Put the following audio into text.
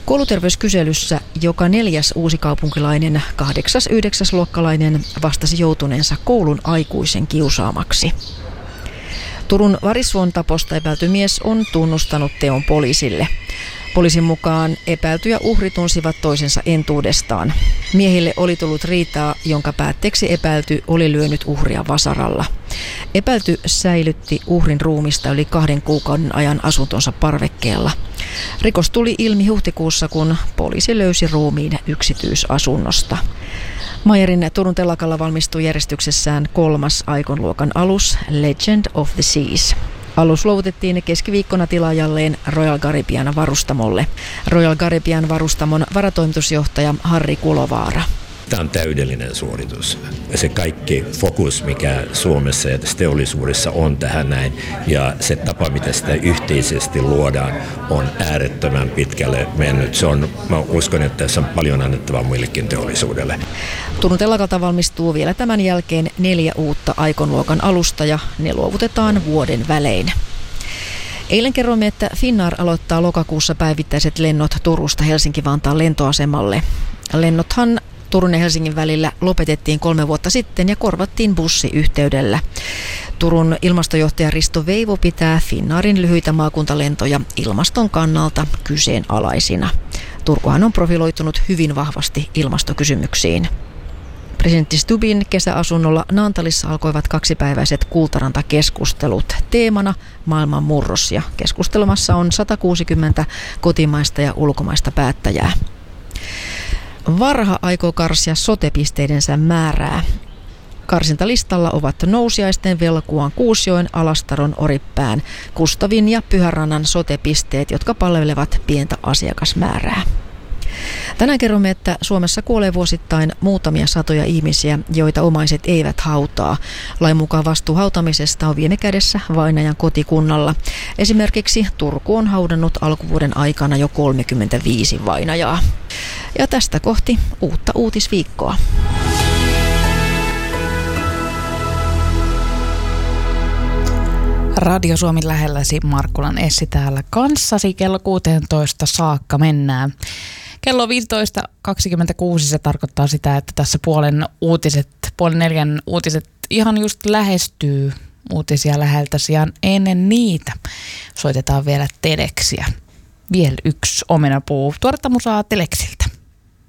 Kouluterveyskyselyssä joka 4. uusikaupunkilainen 8.–9. vastasi joutuneensa koulun aikuisen kiusaamaksi. Turun Varissuon taposta epäilty mies on tunnustanut teon poliisille. Poliisin mukaan epäilty ja uhri tunsivat toisensa entuudestaan. Miehille oli tullut riitaa, jonka päätteeksi epäilty oli lyönyt uhria vasaralla. Epäilty säilytti uhrin ruumista yli 2 kuukauden ajan asuntonsa parvekkeella. Rikos tuli ilmi huhtikuussa, kun poliisi löysi ruumiin yksityisasunnosta. Meyerin Turun telakalla valmistui järjestyksessään 3. Aikon-luokan alus Legend of the Seas. Alus luovutettiin keskiviikkona tilaajalleen Royal Caribbean varustamolle. Royal Caribbean varustamon varatoimitusjohtaja Harri Kulovaara. Tämä on täydellinen suoritus. Se kaikki fokus, mikä Suomessa ja tässä teollisuudessa on tähän näin, ja se tapa, miten sitä yhteisesti luodaan, on äärettömän pitkälle mennyt. Mä uskon, että tässä on paljon annettavaa muillekin teollisuudelle. Turun telakalta valmistuu vielä tämän jälkeen 4 uutta Aikon-luokan alusta, ja ne luovutetaan vuoden välein. Eilen kerroimme, että Finnair aloittaa lokakuussa päivittäiset lennot Turusta Helsinki-Vantaan lentoasemalle. Lennothan Turun ja Helsingin välillä lopetettiin 3 vuotta sitten ja korvattiin bussiyhteydellä. Turun ilmastojohtaja Risto Veivo pitää Finnairin lyhyitä maakuntalentoja ilmaston kannalta kyseenalaisina. Turkuhan on profiloitunut hyvin vahvasti ilmastokysymyksiin. Presidentti Stubbin kesäasunnolla Naantalissa alkoivat 2-päiväiset Kultaranta-keskustelut. Teemana maailman murros, ja keskustelemassa on 160 kotimaista ja ulkomaista päättäjää. Varha aikoo karsia sote-pisteidensä määrää. Karsintalistalla ovat Nousiaisten, Velkuan, Kuusjoen, Alastaron, Oripään, Kustavin ja Pyhärannan sote-pisteet, jotka palvelevat pientä asiakasmäärää. Tänään kerromme, että Suomessa kuolee vuosittain muutamia satoja ihmisiä, joita omaiset eivät hautaa. Lain mukaan vastuu hautamisesta on viime kädessä vainajan kotikunnalla. Esimerkiksi Turku on haudannut alkuvuoden aikana jo 35 vainajaa. Ja tästä kohti uutta uutisviikkoa. Radio Suomi lähelläsi, Markkulan Essi täällä kanssasi. Kello 16 saakka mennään. Kello 15.26 se tarkoittaa sitä, että tässä puolen 4 uutiset ihan just lähestyy uutisia läheltä sijaan. Ennen niitä soitetaan vielä Teleksiä. Vielä yksi omenapuu. Tuoretta musaa Teleksiltä.